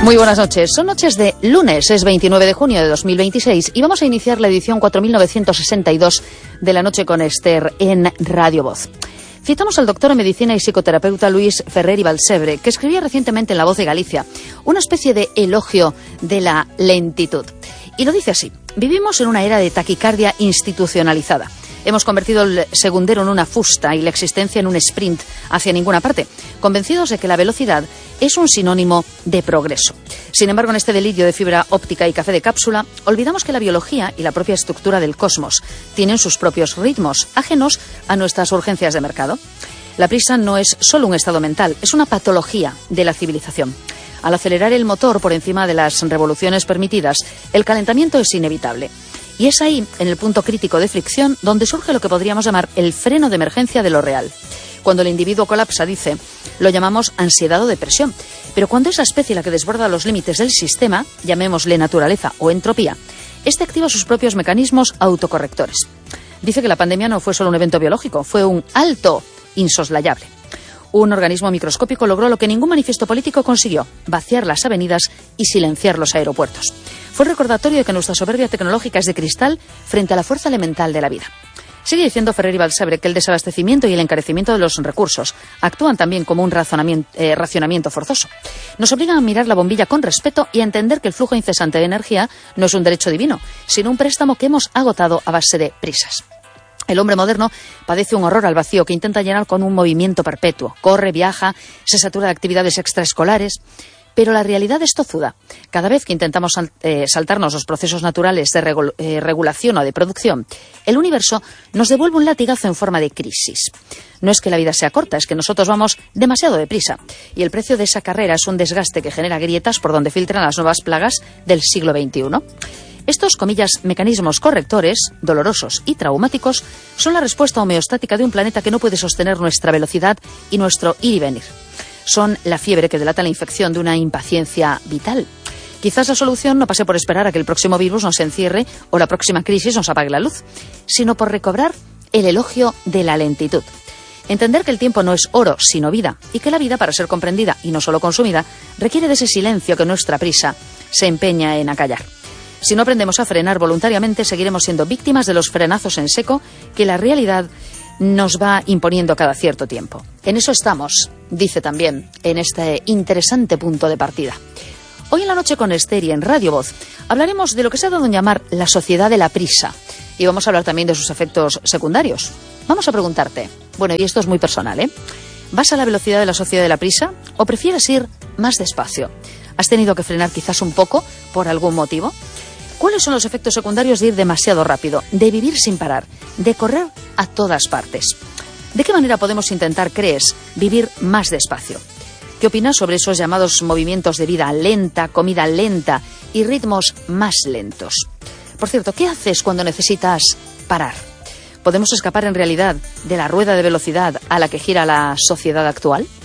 Muy buenas noches. Son noches de lunes, es 29 de junio de 2026 y vamos a iniciar la edición 4962 de La Noche con Esther en Radio Voz. Citamos al doctor en medicina y psicoterapeuta Luis Ferrer y Balsebre, que escribía recientemente en La Voz de Galicia una especie de elogio de la lentitud. Y lo dice así: vivimos en una era de taquicardia institucionalizada. Hemos convertido el segundero en una fusta y la existencia en un sprint hacia ninguna parte, convencidos de que la velocidad es un sinónimo de progreso. Sin embargo, en este delirio de fibra óptica y café de cápsula, olvidamos que la biología y la propia estructura del cosmos tienen sus propios ritmos, ajenos a nuestras urgencias de mercado. La prisa no es solo un estado mental, es una patología de la civilización. Al acelerar el motor por encima de las revoluciones permitidas, el calentamiento es inevitable. Y es ahí, en el punto crítico de fricción, donde surge lo que podríamos llamar el freno de emergencia de lo real. Cuando el individuo colapsa, dice, lo llamamos ansiedad o depresión. Pero cuando esa especie la que desborda los límites del sistema, llamémosle naturaleza o entropía, este activa sus propios mecanismos autocorrectores. Dice que la pandemia no fue solo un evento biológico, fue un alto insoslayable. Un organismo microscópico logró lo que ningún manifiesto político consiguió: vaciar las avenidas y silenciar los aeropuertos. Fue recordatorio de que nuestra soberbia tecnológica es de cristal frente a la fuerza elemental de la vida. Sigue diciendo Ferrer y Balsebre que el desabastecimiento y el encarecimiento de los recursos actúan también como un racionamiento forzoso. Nos obligan a mirar la bombilla con respeto y a entender que el flujo incesante de energía no es un derecho divino, sino un préstamo que hemos agotado a base de prisas. El hombre moderno padece un horror al vacío que intenta llenar con un movimiento perpetuo. Corre, viaja, se satura de actividades extraescolares. Pero la realidad es tozuda. Cada vez que intentamos saltarnos los procesos naturales de regulación o de producción, el universo nos devuelve un latigazo en forma de crisis. No es que la vida sea corta, es que nosotros vamos demasiado deprisa. Y el precio de esa carrera es un desgaste que genera grietas por donde filtran las nuevas plagas del siglo XXI. Estos, comillas, mecanismos correctores, dolorosos y traumáticos, son la respuesta homeostática de un planeta que no puede sostener nuestra velocidad y nuestro ir y venir. Son la fiebre que delata la infección de una impaciencia vital. Quizás la solución no pase por esperar a que el próximo virus nos encierre o la próxima crisis nos apague la luz, sino por recobrar el elogio de la lentitud. Entender que el tiempo no es oro, sino vida, y que la vida, para ser comprendida y no solo consumida, requiere de ese silencio que nuestra prisa se empeña en acallar. Si no aprendemos a frenar voluntariamente, seguiremos siendo víctimas de los frenazos en seco que la realidad nos va imponiendo cada cierto tiempo. En eso estamos, dice también, en este interesante punto de partida. Hoy en La Noche con Esther y en Radio Voz hablaremos de lo que se ha dado en llamar la sociedad de la prisa. Y vamos a hablar también de sus efectos secundarios. Vamos a preguntarte, bueno, y esto es muy personal, ¿vas a la velocidad de la sociedad de la prisa o prefieres ir más despacio? ¿Has tenido que frenar quizás un poco por algún motivo? ¿Cuáles son los efectos secundarios de ir demasiado rápido, de vivir sin parar, de correr a todas partes? ¿De qué manera podemos intentar, crees, vivir más despacio? ¿Qué opinas sobre esos llamados movimientos de vida lenta, comida lenta y ritmos más lentos? Por cierto, ¿qué haces cuando necesitas parar? ¿Podemos escapar en realidad de la rueda de velocidad a la que gira la sociedad actual?